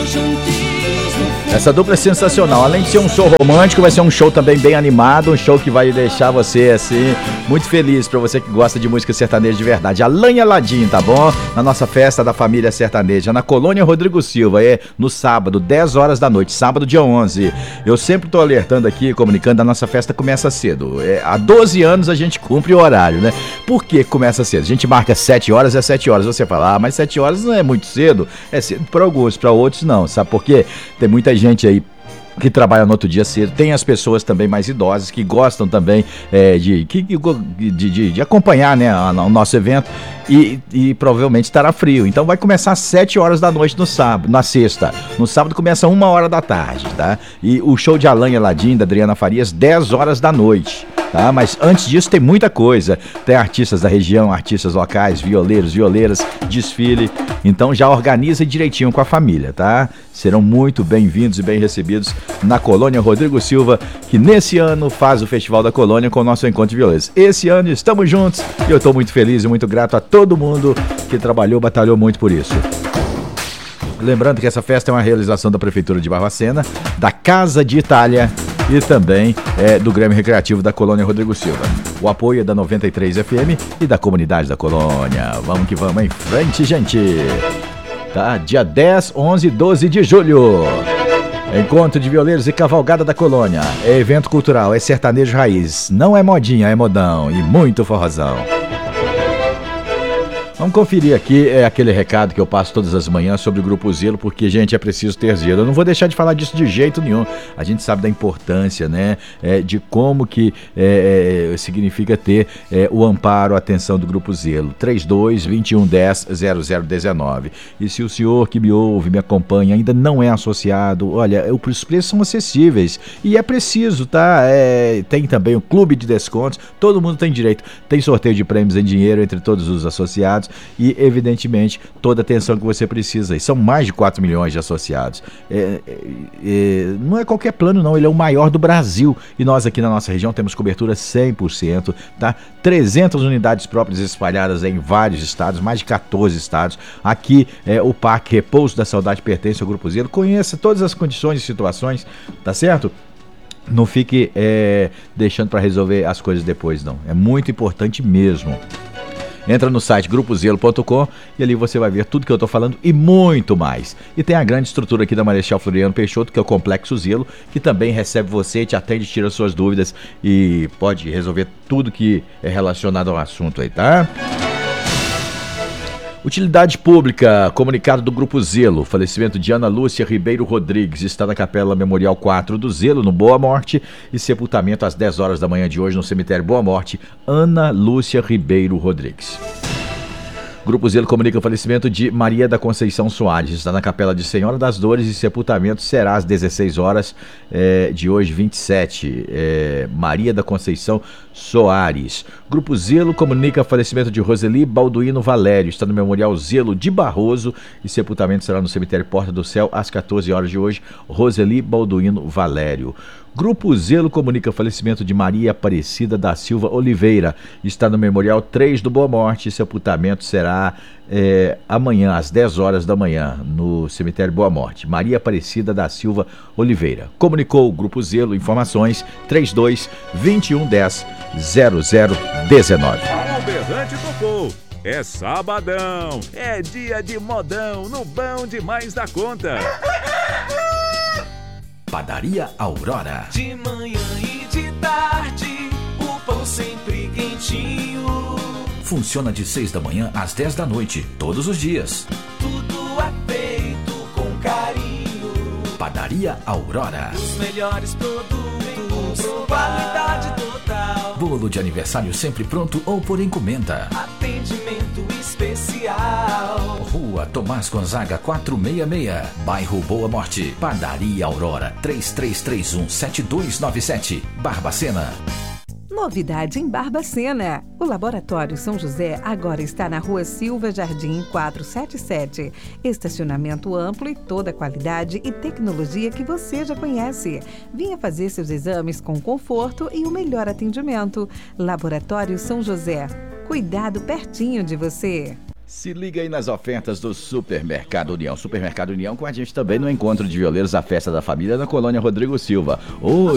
Essa dupla é sensacional. Além de ser um show romântico, vai ser um show também bem animado. Um show que vai deixar você, assim, muito feliz. Pra você que gosta de música sertaneja de verdade. Alan e Aladim, tá bom? Na nossa festa da família sertaneja, na Colônia Rodrigo Silva. É no sábado, 10 horas da noite. Sábado, dia 11. Eu sempre tô alertando aqui, comunicando. A nossa festa começa cedo. Há 12 anos a gente cumpre o horário, né? Por que começa cedo? A gente marca 7 horas, é 7 horas. Você fala, mas 7 horas não é muito cedo. É cedo para alguns, para outros não. Sabe por quê? Tem muita gente aí que trabalha no outro dia cedo, tem as pessoas também mais idosas que gostam também de acompanhar, né, o nosso evento e provavelmente estará frio, então vai começar às 7 horas da noite no sábado, na sexta, no sábado começa 1 hora da tarde, tá? E o show de Alan e Aladim, da Adriana Farias, 10 horas da noite. Tá? Mas antes disso tem muita coisa, tem artistas da região, artistas locais, violeiros, violeiras, desfile, então já organiza direitinho com a família, tá? Serão muito bem-vindos e bem recebidos na Colônia Rodrigo Silva, que nesse ano faz o Festival da Colônia com o nosso Encontro de Violeiros. Esse ano estamos juntos e eu estou muito feliz e muito grato a todo mundo que trabalhou, batalhou muito por isso. Lembrando que essa festa é uma realização da Prefeitura de Barbacena, da Casa de Itália e também do Grêmio Recreativo da Colônia Rodrigo Silva. O apoio é da 93 FM e da comunidade da Colônia. Vamos que vamos em frente, gente! Tá? Dia 10, 11 e 12 de julho. Encontro de Violeiros e Cavalgada da Colônia. É evento cultural, é sertanejo raiz. Não é modinha, é modão e muito forrozão. Vamos conferir aqui aquele recado que eu passo todas as manhãs sobre o Grupo Zelo, porque, gente, é preciso ter zelo. Eu não vou deixar de falar disso de jeito nenhum. A gente sabe da importância, né, de como que significa ter o amparo, a atenção do Grupo Zelo. 32-2110-0019. E se o senhor que me ouve, me acompanha, ainda não é associado, olha, os preços são acessíveis e é preciso, tá? Tem também o clube de descontos, todo mundo tem direito. Tem sorteio de prêmios em dinheiro entre todos os associados. E, evidentemente, toda a atenção que você precisa. E são mais de 4 milhões de associados. Não é qualquer plano, não. Ele é o maior do Brasil. E nós aqui na nossa região temos cobertura 100%. Tá? 300 unidades próprias espalhadas em vários estados, mais de 14 estados. Aqui, o Parque Repouso da Saudade pertence ao Grupo Zelo. Conheça todas as condições e situações, tá certo? Não fique deixando para resolver as coisas depois, não. É muito importante mesmo. Entra no site grupozelo.com e ali você vai ver tudo que eu estou falando e muito mais. E tem a grande estrutura aqui da Marechal Floriano Peixoto, que é o Complexo Zelo, que também recebe você, te atende, tira suas dúvidas e pode resolver tudo que é relacionado ao assunto aí, tá? Utilidade pública, comunicado do Grupo Zelo, falecimento de Ana Lúcia Ribeiro Rodrigues, está na Capela Memorial 4 do Zelo, no Boa Morte, e sepultamento às 10 horas da manhã de hoje no cemitério Boa Morte, Ana Lúcia Ribeiro Rodrigues. Grupo Zelo comunica o falecimento de Maria da Conceição Soares, está na Capela de Senhora das Dores e sepultamento será às 16 horas de hoje, 27. Maria da Conceição Soares. Grupo Zelo comunica o falecimento de Roseli Balduino Valério, está no Memorial Zelo de Barroso e sepultamento será no cemitério Porta do Céu às 14 horas de hoje, Roseli Balduino Valério. Grupo Zelo comunica o falecimento de Maria Aparecida da Silva Oliveira. Está no Memorial 3 do Boa Morte. Sepultamento será amanhã, às 10 horas da manhã, no cemitério Boa Morte. Maria Aparecida da Silva Oliveira. Comunicou o Grupo Zelo. Informações 32-2110-0019. O berrante tocou. É sabadão. É dia de modão no Bom Demais da Conta. Padaria Aurora. De manhã e de tarde, o pão sempre quentinho. Funciona de 6 da manhã às 10 da noite, todos os dias. Tudo é feito com carinho. Padaria Aurora. Os melhores produtos, qualidade total. Bolo de aniversário sempre pronto ou por encomenda. Atendimento especial. Rua Tomás Gonzaga 466, bairro Boa Morte. Padaria Aurora, 3331-7297, Barbacena. Novidade em Barbacena. O Laboratório São José agora está na Rua Silva Jardim 477. Estacionamento amplo e toda a qualidade e tecnologia que você já conhece. Venha fazer seus exames com conforto e o melhor atendimento. Laboratório São José. Cuidado pertinho de você. Se liga aí nas ofertas do Supermercado União. Supermercado União com a gente também no Encontro de Violeiros, a Festa da Família na Colônia Rodrigo Silva.